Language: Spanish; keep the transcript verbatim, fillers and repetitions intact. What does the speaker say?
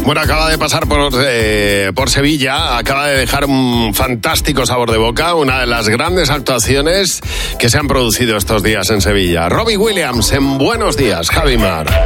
Bueno, acaba de pasar por, eh, por Sevilla, acaba de dejar un fantástico sabor de boca, una de las grandes actuaciones que se han producido estos días en Sevilla. Robbie Williams en Buenos Días, Javi Mar.